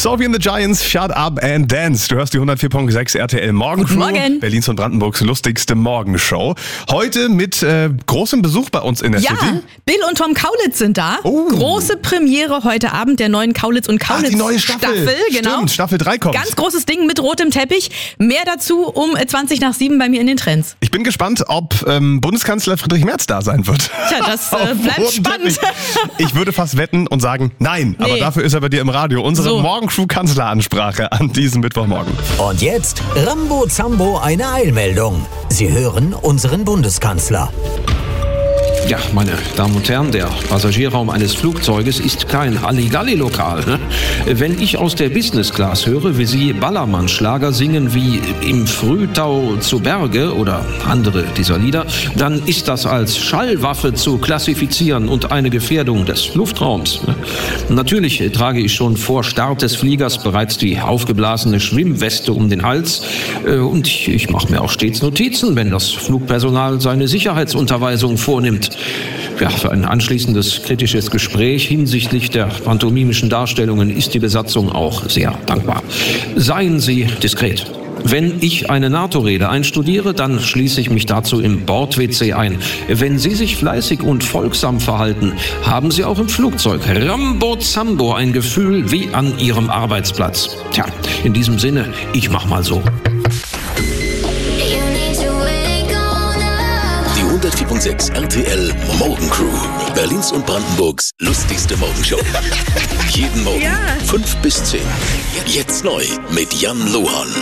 Sophie and the Giants, Shut Up and Dance. Du hörst die 104.6 RTL Morgencrew. Morgen. Berlins und Brandenburgs lustigste Morgenshow. Heute mit großem Besuch bei uns in der City. Bill und Tom Kaulitz sind da. Oh. Große Premiere heute Abend der neuen Kaulitz und Kaulitz die neue Staffel. Genau. Stimmt, Staffel 3 kommt. Ganz großes Ding mit rotem Teppich. Mehr dazu um 20 nach 7 bei mir in den Trends. Ich bin gespannt, ob Bundeskanzler Friedrich Merz da sein wird. Tja, das bleibt spannend. Ich würde fast wetten und sagen, nein. Nee. Aber dafür ist er bei dir im Radio. Unsere Morgencrew-Kanzleransprache an diesem Mittwochmorgen. Und jetzt Rambo Zambo eine Eilmeldung. Sie hören unseren Bundeskanzler. Ja, meine Damen und Herren, der Passagierraum eines Flugzeuges ist kein Halligalli-Lokal. Ne? Wenn ich aus der Business Class höre, wie Sie Ballermann-Schlager singen wie Im Frühtau zu Berge oder andere dieser Lieder, dann ist das als Schallwaffe zu klassifizieren und eine Gefährdung des Luftraums. Ne? Natürlich trage ich schon vor Start des Fliegers bereits die aufgeblasene Schwimmweste um den Hals und ich mache mir auch stets Notizen, wenn das Flugpersonal seine Sicherheitsunterweisung vornimmt. Ja, für ein anschließendes kritisches Gespräch hinsichtlich der pantomimischen Darstellungen ist die Besatzung auch sehr dankbar. Seien Sie diskret. Wenn ich eine NATO-Rede einstudiere, dann schließe ich mich dazu im Bord-WC ein. Wenn Sie sich fleißig und folgsam verhalten, haben Sie auch im Flugzeug Rambo-Zambo ein Gefühl wie an Ihrem Arbeitsplatz. Tja, in diesem Sinne, ich mach mal so. Die 104.6 RTL Morgencrew. Berlins und Brandenburgs lustigste Morgenshow. Jeden Morgen 5 bis 10. Jetzt neu mit Jan Lohan.